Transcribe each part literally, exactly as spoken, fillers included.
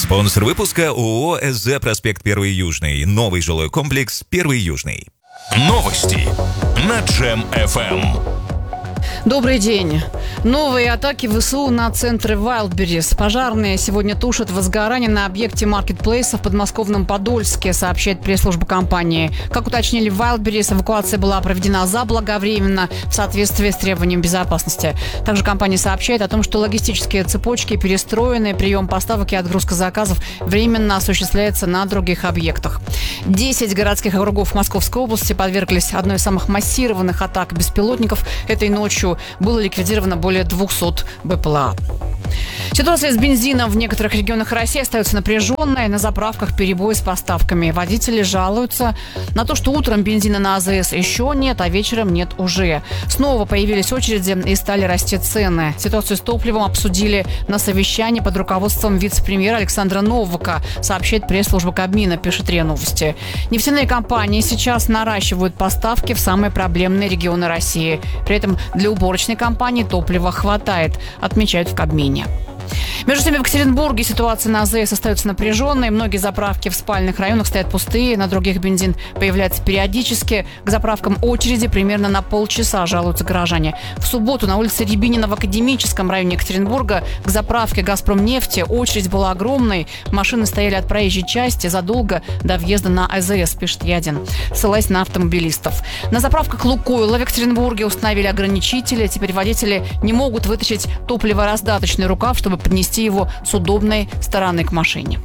Спонсор выпуска ООО «СЗ Проспект Первый Южный». Новый жилой комплекс «Первый Южный». Новости на Джем-эф эм. Добрый день. Новые атаки ВСУ на центры Вайлдберрис. Пожарные сегодня тушат возгорание на объекте маркетплейса в подмосковном Подольске, сообщает пресс-служба компании. Как уточнили в Вайлдберрис, эвакуация была проведена заблаговременно в соответствии с требованием безопасности. Также компания сообщает о том, что логистические цепочки перестроены, прием поставок и отгрузка заказов временно осуществляется на других объектах. Десять городских округов Московской области подверглись одной из самых массированных атак беспилотников. Этой ночью было ликвидировано более двухсот БПЛА. Ситуация с бензином в некоторых регионах России остается напряженной. На заправках перебои с поставками. Водители жалуются на то, что утром бензина на АЗС еще нет, а вечером нет уже. Снова появились очереди и стали расти цены. Ситуацию с топливом обсудили на совещании под руководством вице-премьера Александра Новака, сообщает пресс-служба Кабмина, пишет РИА Новости. Нефтяные компании сейчас наращивают поставки в самые проблемные регионы России. При этом для уборочной компании топлива хватает, отмечают в Кабмине. Между тем, в Екатеринбурге ситуация на АЗС остается напряженной. Многие заправки в спальных районах стоят пустые, на других бензин появляется периодически. К заправкам очереди примерно на полчаса, жалуются горожане. В субботу на улице Рябинина в Академическом районе Екатеринбурга к заправке «Газпромнефти» очередь была огромной. Машины стояли от проезжей части задолго до въезда на АЗС, пишет Ядин, ссылаясь на автомобилистов. На заправках «Лукойла» в Екатеринбурге установили ограничители. Теперь водители не могут вытащить топливораздаточный рукав, чтобы поднести его с удобной стороны к машине.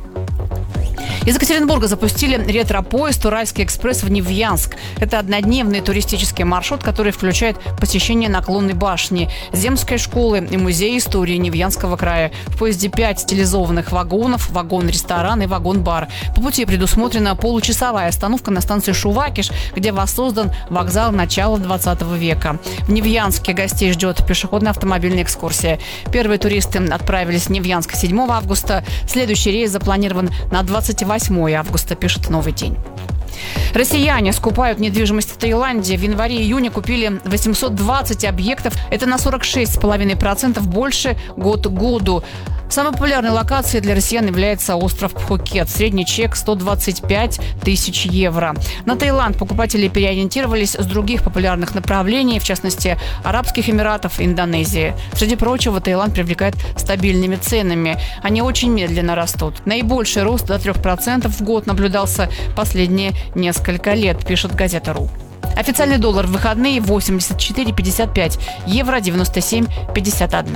Из Екатеринбурга запустили ретро-поезд «Уральский экспресс» в Невьянск. Это однодневный туристический маршрут, который включает посещение Наклонной башни, Земской школы и музея истории Невьянского края. В поезде пять стилизованных вагонов, вагон-ресторан и вагон-бар. По пути предусмотрена получасовая остановка на станции Шувакиш, где воссоздан вокзал начала двадцатого века. В Невьянске гостей ждет пешеходно-автомобильная экскурсия. Первые туристы отправились в Невьянск седьмого августа. Следующий рейс запланирован на двадцать восьмого августа, пишет «Новый день». Россияне скупают недвижимость в Таиланде. В январе-июне купили восемьсот двадцать объектов. Это на сорок шесть целых пять десятых процента больше год к году. Самой популярной локацией для россиян является остров Пхукет. Средний чек сто двадцать пять тысяч евро. На Таиланд покупатели переориентировались с других популярных направлений, в частности, Арабских Эмиратов и Индонезии. Среди прочего, Таиланд привлекает стабильными ценами. Они очень медленно растут. Наибольший рост до трех процентов в год наблюдался последние несколько лет, пишет газета.ру. Официальный доллар в выходные восемьдесят четыре пятьдесят пять, евро девяносто семь пятьдесят один.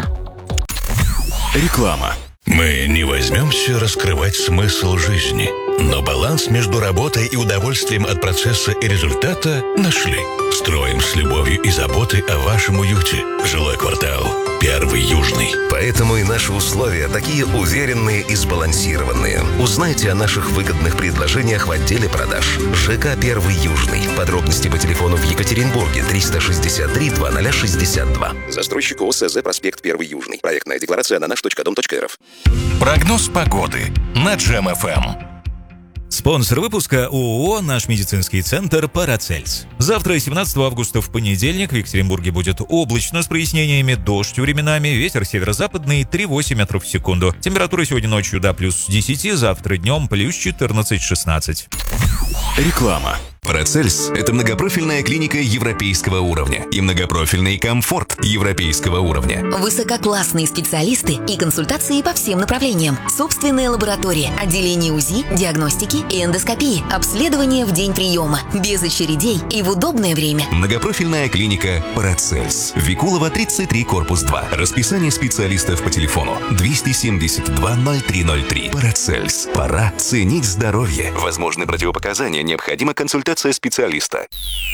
Реклама. Мы не возьмемся раскрывать смысл жизни, но баланс между работой и удовольствием от процесса и результата нашли. Строим с любовью и заботой о вашем уюте. Жилой квартал «Первый Южный». Поэтому и наши условия такие уверенные и сбалансированные. Узнайте о наших выгодных предложениях в отделе продаж. ЖК «Первый Южный». Подробности по телефону в Екатеринбурге триста шестьдесят три двадцать шестьдесят два. Застройщик ООО «СЗ Проспект Первый Южный». Проектная декларация на наш точка дом точка эр эф. Прогноз погоды на Джем-эф эм. Спонсор выпуска ООО «Наш медицинский центр Парацельс». Завтра, семнадцатого августа, в понедельник, в Екатеринбурге будет облачно с прояснениями, дождь временами, ветер северо-западный три целых восемь десятых метров в секунду. Температура сегодня ночью до плюс десять, завтра днем плюс четырнадцать-шестнадцать. Реклама. Парацельс – это многопрофильная клиника европейского уровня и многопрофильный комфорт европейского уровня. Высококлассные специалисты и консультации по всем направлениям. Собственная лаборатория, отделение УЗИ, диагностики и эндоскопии, обследование в день приема, без очередей и в удобное время. Многопрофильная клиника Парацельс. Викулова, тридцать три, корпус два. Расписание специалистов по телефону двести семьдесят два ноль три ноль три. Парацельс. Пора ценить здоровье. Возможны противопоказания, необходима консультация специалиста.